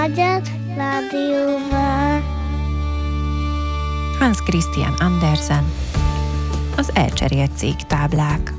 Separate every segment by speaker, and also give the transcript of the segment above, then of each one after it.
Speaker 1: Magyar Rádióval.
Speaker 2: Hans Christian Andersen. Az elcserélt cégtáblák.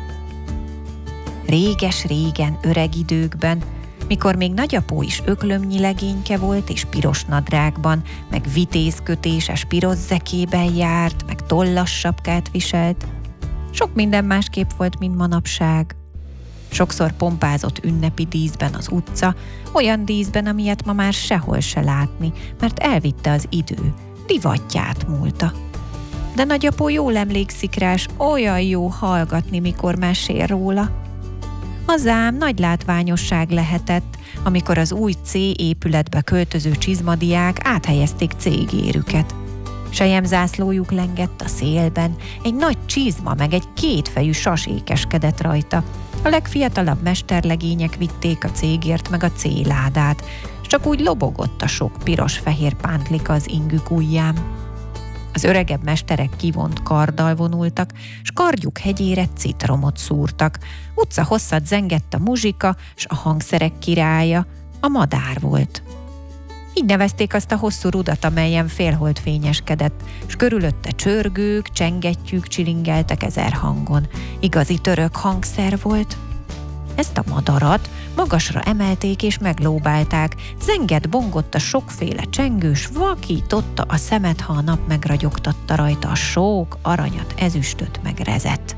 Speaker 2: Réges-régen, öreg időkben, mikor még nagyapó is öklömnyi legényke volt, és piros nadrágban, meg vitézkötéses piros zekében járt, meg tollas sapkát viselt, sok minden másképp volt, mint manapság. Sokszor pompázott ünnepi díszben az utca, olyan díszben, amilyet ma már sehol se látni, mert elvitte az idő, divatját múlta. De nagyapó jól emlékszik rá, s olyan jó hallgatni, mikor mesél róla. Hazám nagy látványosság lehetett, amikor az új C épületbe költöző csizmadiák áthelyezték cégérüket. Selyemzászlójuk lengett a szélben, egy nagy csizma meg egy kétfejű sas ékeskedett rajta. A legfiatalabb mesterlegények vitték a cégért meg a C-ládát, s csak úgy lobogott a sok piros-fehér pántlika az ingük ujján. Az öregebb mesterek kivont karddal vonultak, s kardjuk hegyére citromot szúrtak. Utca hosszat zengett a muzsika, s a hangszerek királya a madár volt. Így nevezték azt a hosszú rudat, amelyen félhold fényeskedett, s körülötte csörgők, csengettyűk csilingeltek ezer hangon. Igazi török hangszer volt. Ezt a madarat magasra emelték és meglóbálták, zengett, bongott a sokféle csengős, vakította a szemet, ha a nap megragyogtatta rajta a sok aranyat, ezüstöt meg rezet.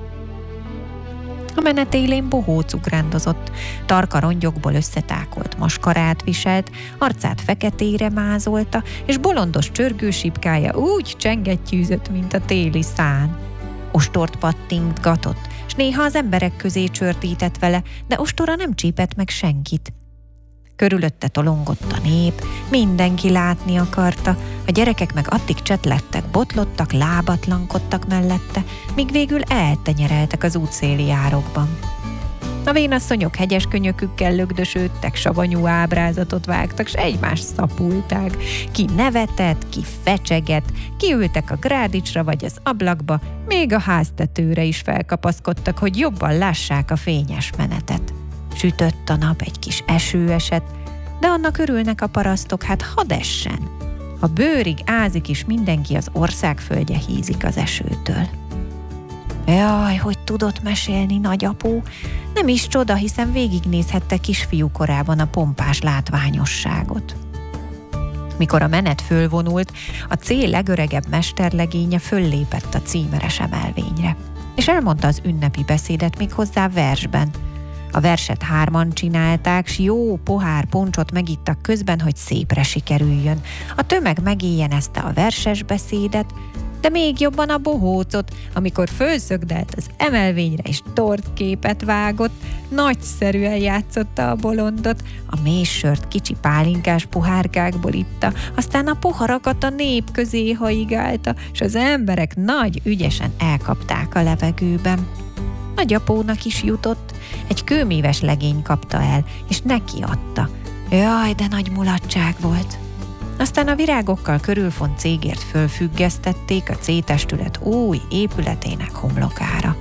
Speaker 2: A menet élén bohóc ugrándozott, tarka rongyokból összetákolt maskarát viselt, arcát feketére mázolta, és bolondos csörgősipkája úgy csengettyűzött, mint a téli szán. Ostort pattintgatott, s néha az emberek közé csörtített vele, de ostora nem csípett meg senkit. Körülötte tolongott a nép, mindenki látni akarta, a gyerekek meg addig csetlettek, botlottak, lábatlankodtak mellette, míg végül eltenyereltek az útszéli árokban. A vénasszonyok hegyes könyökükkel lögdösödtek, savanyú ábrázatot vágtak, s egymást szapulták. Ki nevetett, ki fecsegett, kiültek a grádicsra vagy az ablakba, még a háztetőre is felkapaszkodtak, hogy jobban lássák a fényes menetet. Sütött a nap, egy kis eső esett, de annak örülnek a parasztok, hát hadd essen. Ha bőrig ázik is, mindenki, az országföldje hízik az esőtől. Jaj, hogy tudott mesélni nagyapó? Nem is csoda, hiszen végignézhette kisfiú korában a pompás látványosságot. Mikor a menet fölvonult, a C legöregebb mesterlegénye föllépett a címeres emelvényre, és elmondta az ünnepi beszédet méghozzá versben. A verset hárman csinálták, s jó pohár poncsot megittak közben, hogy szépre sikerüljön. A tömeg megéjjenezte a verses beszédet, de még jobban a bohócot, amikor fölszögdelt az emelvényre és tortképet vágott, nagyszerűen játszotta a bolondot, a mézsört kicsi pálinkás pohárkákból itta, aztán a poharakat a nép közé haigálta, s az emberek nagy ügyesen elkapták a levegőben. Nagyapónak is jutott, egy kőmíves legény kapta el, és neki adta. Jaj, de nagy mulatság volt! Aztán a virágokkal körülfont cégért fölfüggesztették a C-testület új épületének homlokára.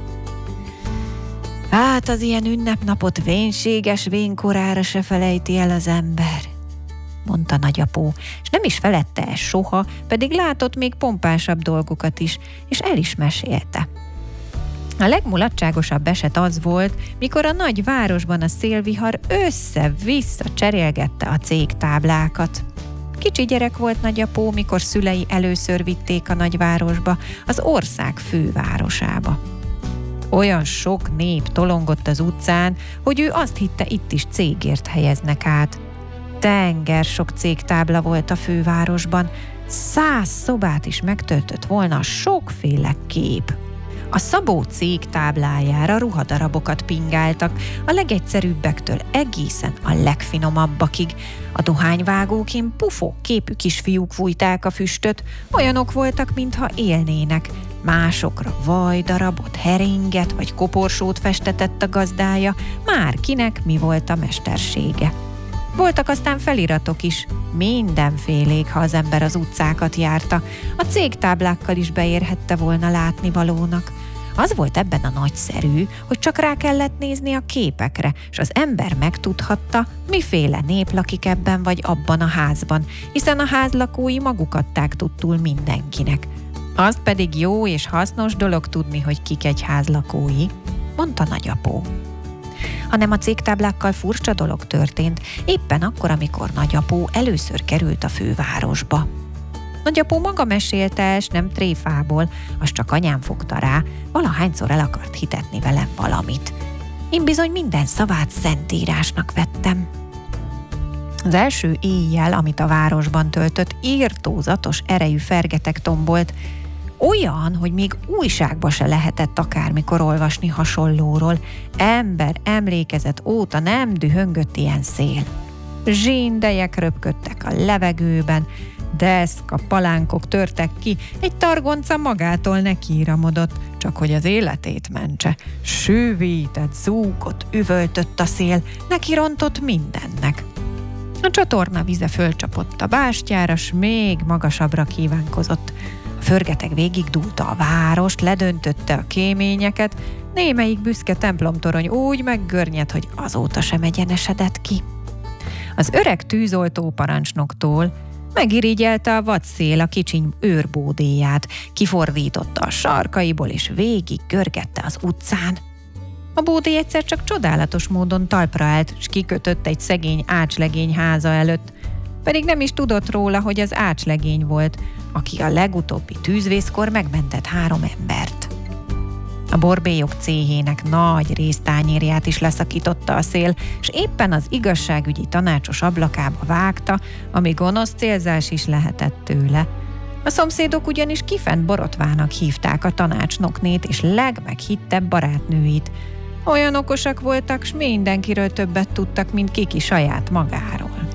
Speaker 2: Hát az ilyen ünnepnapot vénséges vénkorára se felejti el az ember, mondta nagyapó, és nem is feledte el soha, pedig látott még pompásabb dolgokat is, és el is mesélte. A legmulatságosabb eset az volt, mikor a nagy városban a szélvihar össze-vissza cserélgette a cégtáblákat. Kicsi gyerek volt nagyapó, mikor szülei először vitték a nagyvárosba, az ország fővárosába. Olyan sok nép tolongott az utcán, hogy ő azt hitte, itt is cégért helyeznek át. Tenger sok cégtábla volt a fővárosban, 100 szobát is megtöltött volna a sokféle kép. A Szabó cég táblájára ruhadarabokat pingáltak, a legegyszerűbbektől egészen a legfinomabbakig. A dohányvágókén pufó képű kisfiúk fújták a füstöt, olyanok voltak, mintha élnének. Másokra vajdarabot, heringet vagy koporsót festetett a gazdája, már kinek mi volt a mestersége. Voltak aztán feliratok is, mindenfélék, ha az ember az utcákat járta. A cégtáblákkal is beérhette volna látnivalónak. Az volt ebben a nagyszerű, hogy csak rá kellett nézni a képekre, és az ember megtudhatta, miféle nép lakik ebben vagy abban a házban, hiszen a házlakói maguk adták tudtul mindenkinek. Az pedig jó és hasznos dolog tudni, hogy kik egy házlakói, mondta nagyapó. Hanem a cégtáblákkal furcsa dolog történt, éppen akkor, amikor nagyapó először került a fővárosba. Nagyapó maga mesélte, s nem tréfából, azt csak anyám fogta rá, valahányszor el akart hitetni velem valamit. Én bizony minden szavát szentírásnak vettem. Az első éjjel, amit a városban töltött, irtózatos erejű fergeteg tombolt, olyan, hogy még újságba se lehetett akármikor olvasni hasonlóról. Ember emlékezet óta nem dühöngött ilyen szél. Zsíndelyek röpködtek a levegőben, deszka, palánkok törtek ki, egy targonca magától nekiíramodott, csak hogy az életét mentse. Sűvített, zúgott, üvöltött a szél, nekirontott mindennek. A csatorna vize fölcsapott a bástyára, s még magasabbra kívánkozott. A förgeteg végigdúlta a várost, ledöntötte a kéményeket, némelyik büszke templomtorony úgy meggörnyedt, hogy azóta sem egyenesedett ki. Az öreg tűzoltó parancsnoktól megirigyelte a vadszél a kicsiny őrbódéját, kifordította a sarkaiból, és végig görgette az utcán. A bódé egyszer csak csodálatos módon talpra állt, s kikötött egy szegény ácslegény háza előtt, pedig nem is tudott róla, hogy az ácslegény volt, aki a legutóbbi tűzvészkor megmentett 3 embert. A borbélyok céhének nagy résztányérját is leszakította a szél, és éppen az igazságügyi tanácsos ablakába vágta, ami gonosz célzás is lehetett tőle. A szomszédok ugyanis kifent borotvának hívták a tanácsnoknét és legmeghittebb barátnőit. Olyan okosak voltak, s mindenkiről többet tudtak, mint Kiki saját magáról.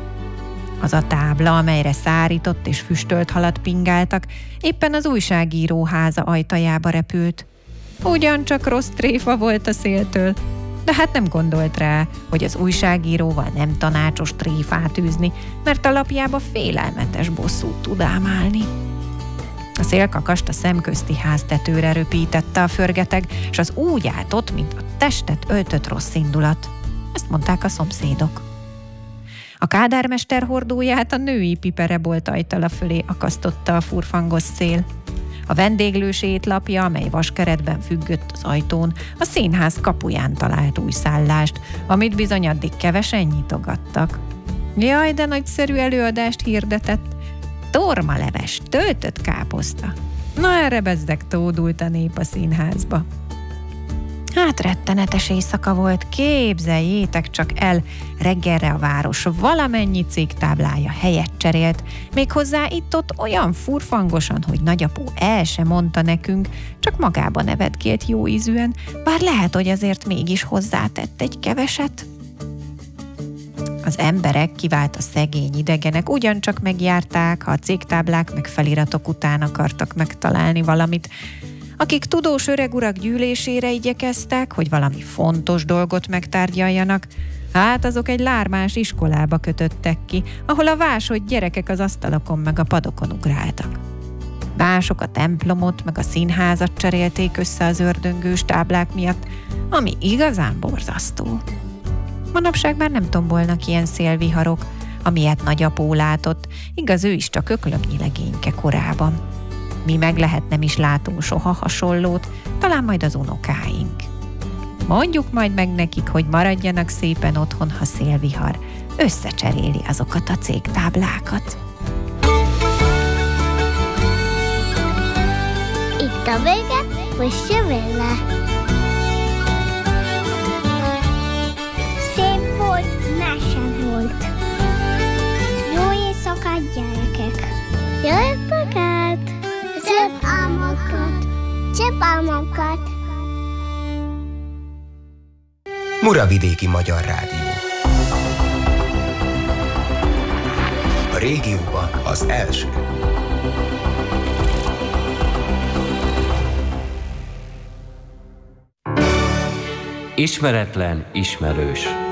Speaker 2: Az a tábla, amelyre szárított és füstölt halat pingáltak, éppen az újságíró háza ajtajába repült. Ugyancsak rossz tréfa volt a széltől, de hát nem gondolt rá, hogy az újságíróval nem tanácsos tréfát űzni, mert a lapjába félelmetes bosszút tud ámálni. A szélkakast a szemközti háztetőre röpítette a förgeteg, és az úgy állt ott, mint a testet öltött rossz indulat. Ezt mondták a szomszédok. A kádármester hordóját a női piperebolt ajtala fölé akasztotta a furfangos szél. A vendéglős étlapja, amely vaskeretben függött az ajtón, a színház kapuján talált új szállást, amit bizony addig kevesen nyitogattak. Jaj, de nagyszerű előadást hirdetett! Tormaleves, töltött káposzta. Na, erre bezzeg tódult a nép a színházba. Hát rettenetes éjszaka volt, képzeljétek csak el, reggelre a város valamennyi cégtáblája helyet cserélt, méghozzá itt-ott olyan furfangosan, hogy nagyapó el se mondta nekünk, csak magába nevetkélt jó ízűen, bár lehet, hogy azért mégis hozzátett egy keveset. Az emberek, kivált a szegény idegenek ugyancsak megjárták, ha a cégtáblák meg feliratok után akartak megtalálni valamit. Akik tudós öregurak gyűlésére igyekeztek, hogy valami fontos dolgot megtárgyaljanak, hát azok egy lármás iskolába kötöttek ki, ahol a vásott gyerekek az asztalokon meg a padokon ugráltak. Mások a templomot meg a színházat cserélték össze az ördöngős táblák miatt, ami igazán borzasztó. Manapság már nem tombolnak ilyen szélviharok, amilyet nagyapó látott, igaz, ő is csak öklömnyi legényke korában. Mi meg lehet nem is látunk soha hasonlót, talán majd az unokáink. Mondjuk majd meg nekik, hogy maradjanak szépen otthon, ha szélvihar összecseréli azokat a cégtáblákat.
Speaker 1: Itt a vége, most jön vele. Szép volt, mese volt. Jó éjszakát, gyerekek! Jó éjszakát! Szép álmokat! Szép álmokat!
Speaker 3: Muravidéki Magyar Rádió. A régióban az első.
Speaker 4: Ismeretlen ismerős.